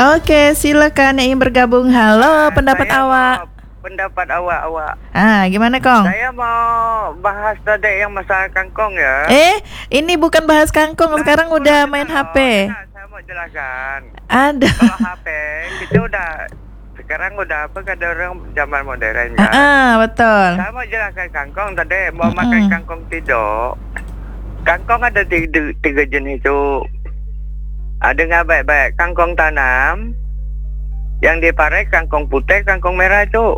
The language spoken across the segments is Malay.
Oke, silakan yang ingin bergabung. Halo, pendapat awak. Pendapat awak. Gimana Kong? Saya mau bahas tadi yang masalah kangkong ya. Ini bukan bahas kangkong. Sekarang udah main HP. Saya mau jelaskan. Ada. Kalau HP kita sekarang udah kata orang zaman modern ya. Betul. Saya mau jelaskan kangkong tadi. Mau makan kangkong tidak. Kangkong ada tiga jenis itu. Ada nggak baik-baik kangkong tanam, yang dipakai kangkong putih, kangkong merah itu.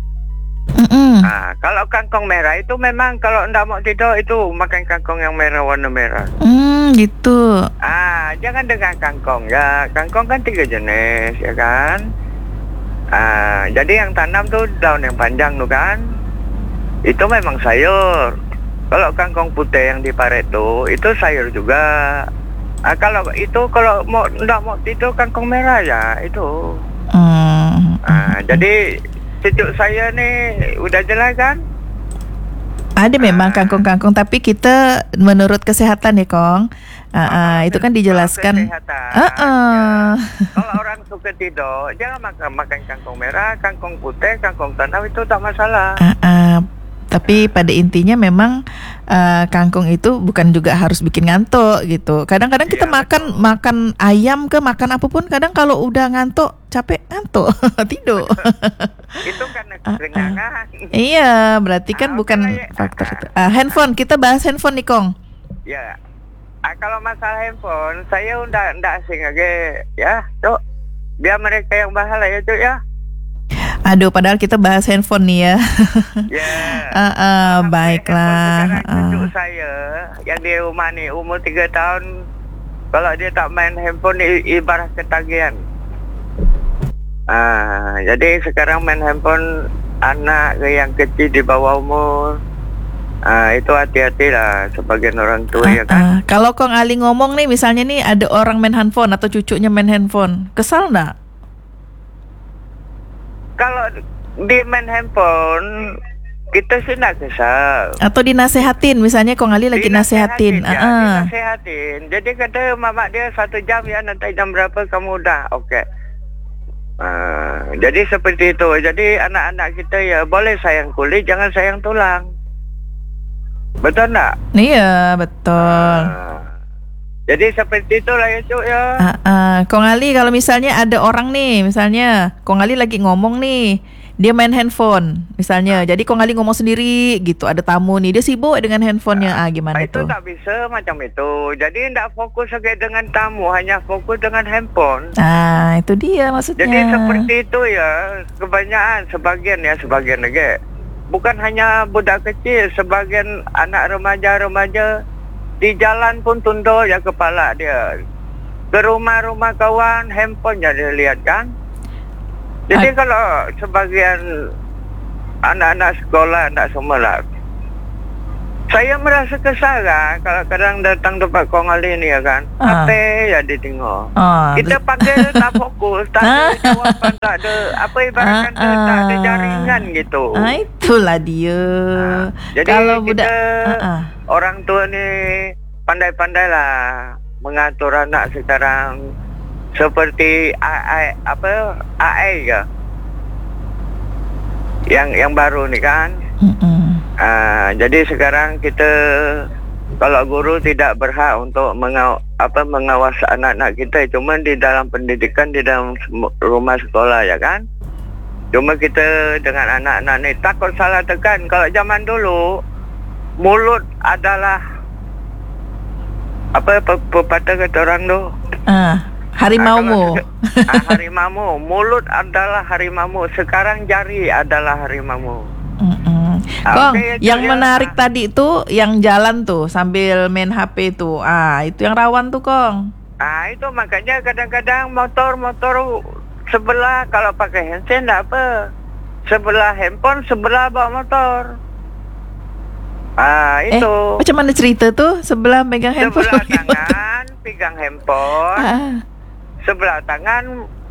Kalau kangkong merah itu memang kalau ndak mau tidur itu makan kangkong yang merah, warna merah. Gitu. Jangan dengan kangkong ya. Kangkong kan tiga jenis ya kan. Jadi yang tanam tuh daun yang panjang tuh kan. Itu memang sayur. Kalau kangkong putih yang diparet itu sayur juga. Kalau ndak mau tidur kangkong merah ya itu. Jadi cucu saya nih udah jelas kan? Ada memang kangkung-kangkung, tapi kita menurut kesehatan ya Kong. Itu kan dijelaskan. Ya. Kalau orang suka tidur, jangan makan kangkung merah, kangkung putih, kangkung tanam itu tak masalah. Tapi pada intinya memang kangkung itu bukan juga harus bikin ngantuk gitu. Kadang-kadang kita makan ayam makan apapun, kadang kalau udah ngantuk, capek ngantuk, tidur. Itu karena kekenyangan. Iya, berarti kan bukan faktor itu. Handphone, kita bahas handphone nih Kong. Ya. Kalau masalah handphone, saya ndak asing aja ya, Cuk. Biar mereka yang bahas lah ya, Cuk ya. Aduh, padahal kita bahas handphone nih ya. Baiklah. Cucu saya yang di rumah nih umur 3 tahun, kalau dia tak main handphone ibarat ketagihan. Jadi sekarang main handphone anak yang kecil di bawah umur, itu hati-hati lah sebagian orang tua ya kan. Kalau Kong Ali ngomong nih, misalnya nih ada orang main handphone atau cucunya main handphone, kesal nggak? Kalau di main handphone kita sih nggak kesal. Atau dinasehatin, misalnya Kong Ali lagi nasehatin. Dinasehatin. Jadi kata mama dia 1 jam ya, nanti jam berapa kamu udah oke. Jadi seperti itu. Jadi anak-anak kita ya boleh sayang kulit, jangan sayang tulang. Betul nggak? Iya, betul. Jadi seperti itulah ya Cuk ya. Kong Ali, kalau misalnya ada orang nih, misalnya Kong Ali lagi ngomong nih, dia main handphone misalnya. Jadi Kong Ali ngomong sendiri gitu, ada tamu nih, dia sibuk dengan handphonenya. Gimana itu? Itu tak bisa macam itu. Jadi tidak fokus saja dengan tamu, hanya fokus dengan handphone. Itu dia maksudnya. Jadi seperti itu ya, kebanyakan sebagian lagi. Bukan hanya budak kecil, sebagian anak remaja di jalan pun tunduk ya kepala dia. Ke rumah-rumah kawan, handphone jadi lihat kan. Jadi kalau sebagian anak-anak sekolah, tak semua lah. Saya merasa kesal kan, kalau kadang datang tempat Kong Ali ni ya kan. HP ya ditengok. Kita panggil tak fokus, tak ada jawapan, tak ada apa ibaratkan tak ada jaringan gitu. Itulah dia. Jadi kalau kita orang tua ni pandai-pandai lah mengatur anak sekarang, seperti AI ke yang baru ni kan. Jadi sekarang kita kalau guru tidak berhak untuk mengawas anak-anak kita, cuma di dalam pendidikan, di dalam rumah sekolah ya kan. Cuma kita dengan anak-anak ni takut salah tekan. Kalau zaman dulu mulut adalah pepatah kata orang tu, harimaumu. Harimaumu, mulut adalah harimaumu. Sekarang jari adalah harimaumu. Kong, yang menarik tadi itu yang jalan tuh sambil main HP itu. Itu yang rawan tuh Kong. Itu makanya kadang-kadang motor sebelah kalau pakai handset enggak apa. Sebelah handphone, sebelah bawa motor. Itu. Macam mana cerita tuh? Sebelah pegang handphone. Sebelah tangan pegang handphone. Sebelah tangan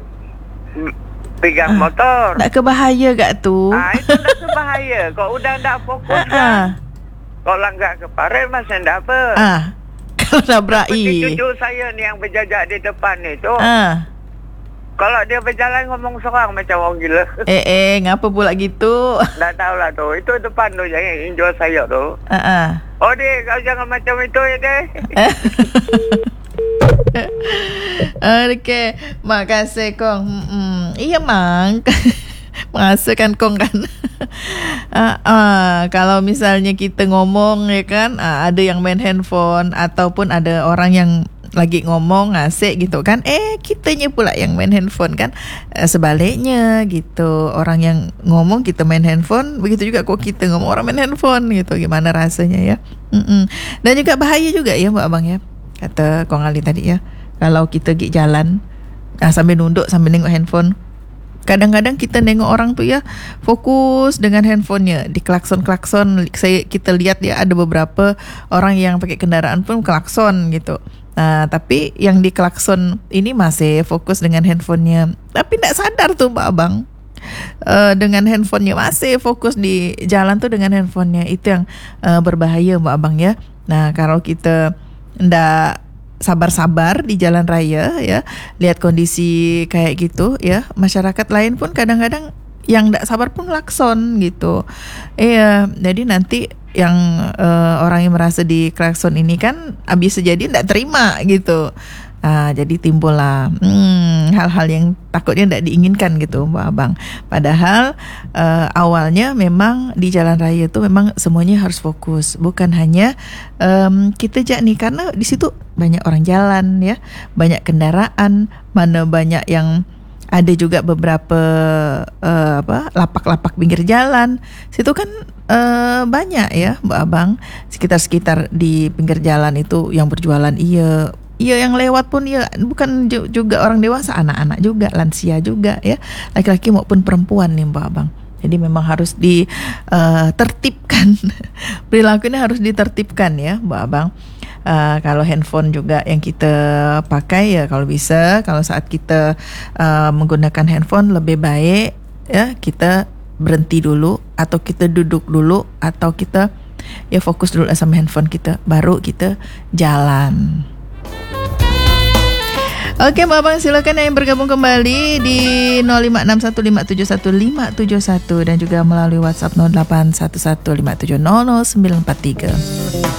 pegang motor. Tak kebahaya gak tu? Itu tak kebahaya. Kau udah tak fokus kan. Kau langgar ke parit masih tak apa. Kalau nabrak seperti cucu saya ni yang berjajak di depan ni tu. Kalau dia berjalan ngomong seorang macam orang gila. Ngapa pula gitu? Dah tahulah tu. Itu depan tu jangan injur saya tu. Oh dek, kau jangan macam itu ya dek. Okey, makasih Kong. Iya mang. Merasakan Kong kan. Kalau misalnya kita ngomong ya kan, ada yang main handphone ataupun ada orang yang lagi ngomong asik gitu kan, kitanya pula yang main handphone kan, sebaliknya gitu, orang yang ngomong kita main handphone, begitu juga kok kita ngomong orang main handphone gitu, gimana rasanya ya. Dan juga bahaya juga ya Mbak Abang ya, kata Kong Ali tadi ya, kalau kita pergi jalan sambil nunduk sambil nengok handphone, kadang-kadang kita nengok orang tu ya fokus dengan handphonenya, di klakson-klakson. Kita lihat ya ada beberapa orang yang pakai kendaraan pun klakson gitu. Tapi yang di klakson ini masih fokus dengan handphonenya, tapi tak sadar tuh Mbak Abang, dengan handphonenya masih fokus di jalan tuh dengan handphonenya. Itu yang berbahaya Mbak Abang ya. Nah kalau kita ndak sabar-sabar di jalan raya ya, lihat kondisi kayak gitu ya, masyarakat lain pun kadang-kadang yang tak sabar pun klakson gitu. Jadi nanti yang orang yang merasa di klakson ini kan habis sejadi tak terima gitu. Jadi timbullah hal-hal yang takutnya tidak diinginkan gitu Mbak Abang. Padahal awalnya memang di jalan raya itu memang semuanya harus fokus, bukan hanya kita jak nih, karena di situ banyak orang jalan ya, banyak kendaraan, mana banyak yang ada juga beberapa lapak-lapak pinggir jalan. Situ kan banyak ya Mbak Abang, sekitar-sekitar di pinggir jalan itu yang berjualan iya yang lewat pun ya, bukan juga orang dewasa, anak-anak juga, lansia juga ya, laki-laki maupun perempuan nih Mbak Abang. Jadi memang harus ditertibkan. Perilakunya harus ditertibkan ya Mbak Abang. Kalau handphone juga yang kita pakai ya, kalau bisa, kalau saat kita menggunakan handphone lebih baik ya kita berhenti dulu, atau kita duduk dulu, atau kita ya fokus dulu sama handphone kita, baru kita jalan. Oke Mbak Abang, silakan yang bergabung kembali di 0561571571 dan juga melalui WhatsApp 081157000943.